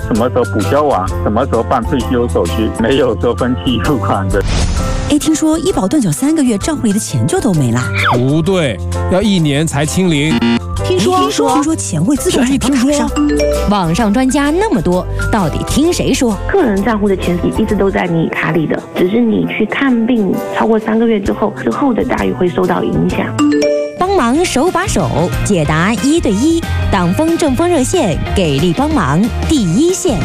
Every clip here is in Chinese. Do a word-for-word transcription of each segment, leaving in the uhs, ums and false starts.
什么时候补交完，什么时候办退休手续，没有说分期付款的。 哎，听说医保断缴三个月，账户里的钱就都没了。 不对，要一年才清零。 听说听说听说钱会自动转到卡上。 网上专家那么多，到底听谁说？ 个人账户的钱一直都在你卡里的，只是你去看病超过三个月之后，之后的待遇会受到影响。 帮忙手把手解答一对一，党风政风热线给力帮忙第一线。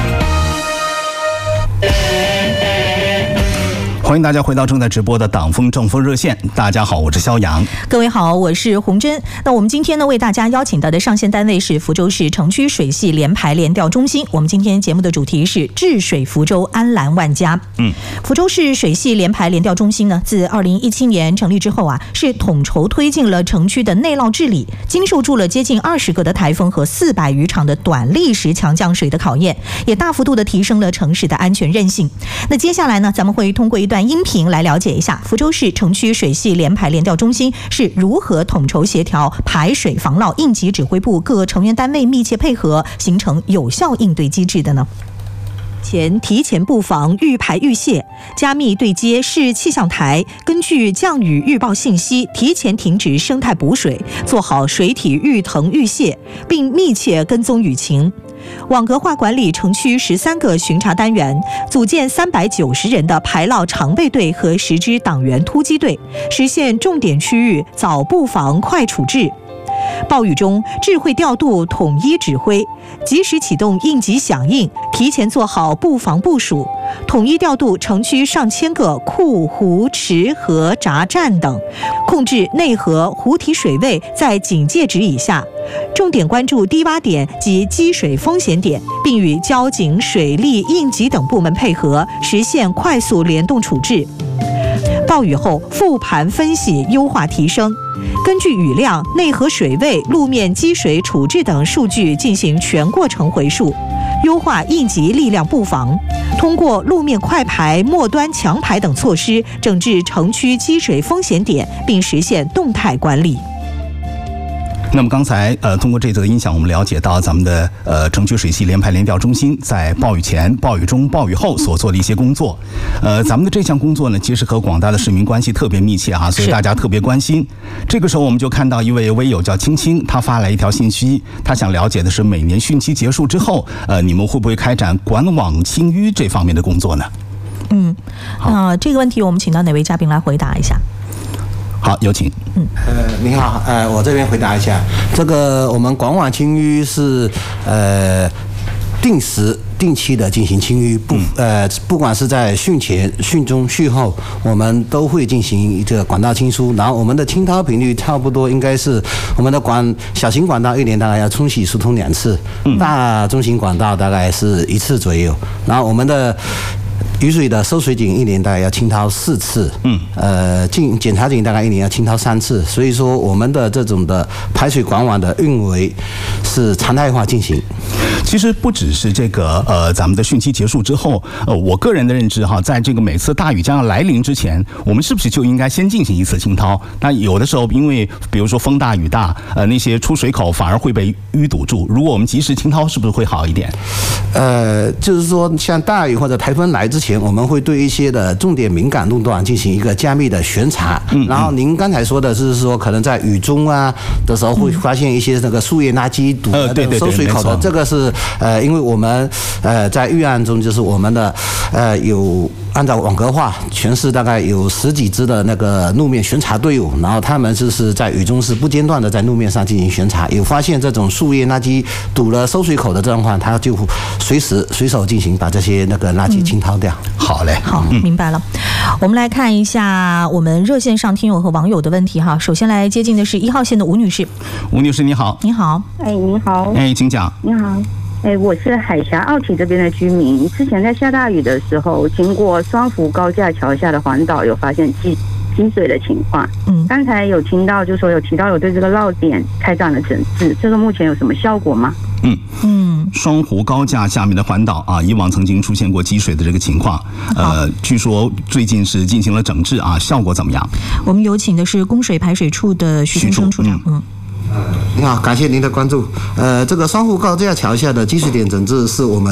欢迎大家回到正在直播的党风政风热线。大家好，我是肖阳。 各位好，我是洪珍。那我们今天呢，为大家邀请到的上线单位是福州市城区水系联排联调中心。我们今天节目的主题是治水福州，安澜万家。嗯，福州市水系联排联调中心呢，自二零一七年成立之后啊，是统筹推进了城区的内涝治理，经受住了接近二十个的台风和四百余场的短历时强降水的考验，也大幅度的提升了城市的安全韧性。那接下来呢，咱们会通过一段音频来了解一下福州市城区水系联排联调中心是如何统筹协调排水防涝应急指挥部各成员单位密切配合，形成有效应对机制的呢？前提前布防，预排预泄，加密对接市气象台，根据降雨预报信息，提前停止生态补水，做好水体预腾预泄，并密切跟踪雨情。网格化管理城区十三个巡查单元，组建三百九十人的排涝常备队和十支党员突击队，实现重点区域早布防、快处置。暴雨中智慧调度、统一指挥，及时启动应急响应，提前做好布防部署，统一调度城区上千个库、湖、池、河、闸站等，控制内河湖体水位在警戒值以下，重点关注低洼点及积水风险点，并与交警、水利、应急等部门配合，实现快速联动处置。暴雨后复盘分析、优化提升，根据雨量、内河水位、路面积水处置等数据进行全过程回溯，优化应急力量布防，通过路面快排、末端强排等措施整治城区积水风险点，并实现动态管理。 那么刚才呃，通过这则音响，我们了解到咱们的呃城区水系联排联调中心在暴雨前、暴雨中、暴雨后所做的一些工作。呃，咱们的这项工作呢，其实和广大的市民关系特别密切哈，所以大家特别关心。这个时候，我们就看到一位微友叫青青，他发来一条信息，他想了解的是每年汛期结束之后，呃，你们会不会开展管网清淤这方面的工作呢？ 嗯，啊、呃，这个问题我们请到哪位嘉宾来回答一下？ 好，有请。 嗯，呃，你好，呃，我这边回答一下，这个我们管网清淤是呃定时、定期的进行清淤，不呃，不管是在汛前、汛中、汛后，我们都会进行这个管道清疏。然后我们的清掏频率差不多应该是我们的管小型管道一年大概要冲洗疏通两次，大中型管道大概是一次左右。然后我们的雨水的收水井一年大概要清掏四次，嗯，呃，进检查井大概一年要清掏三次，所以说我们的这种的排水管网的运维是常态化进行。 其实不只是这个呃，咱们的汛期结束之后，呃，我个人的认知哈，在这个每次大雨将要来临之前，我们是不是就应该先进行一次清掏？那有的时候因为比如说风大雨大，呃，那些出水口反而会被淤堵住。如果我们及时清掏，是不是会好一点？ 呃，就是说像大雨或者台风来之前，我们会对一些的重点敏感路段进行一个加密的巡查。嗯，然后您刚才说的是说，可能在雨中啊的时候会发现一些那个树叶垃圾堵的那个收水口的，这个是呃，因为我们呃在预案中就是我们的呃有按照网格化，全市大概有十几支的那个路面巡查队伍，然后他们就是在雨中是不间断的在路面上进行巡查，有发现这种树叶垃圾堵了收水口的状况，他就随时随手进行把这些那个垃圾清掏掉。 嗯、好嘞， 好，明白了。我们来看一下我们热线上听友和网友的问题哈。首先来接近的是一号线的吴女士。 吴女士你好。 你好。 哎，你好。 哎，请讲。 你好。哎，我是海峡奥体这边的居民。之前在下大雨的时候，经过双福高架桥下的环岛，有发现积积水的情况。嗯，刚才有听到，就说有提到有对这个涝点开展了整治，这个目前有什么效果吗？ 嗯嗯，双湖高架下面的环岛啊，以往曾经出现过积水的这个情况，呃，据说最近是进行了整治啊，效果怎么样？ 我们有请的是供水排水处的徐先生处长。嗯。 你好，感谢您的关注。呃，这个双湖高架桥下的积水点整治是我们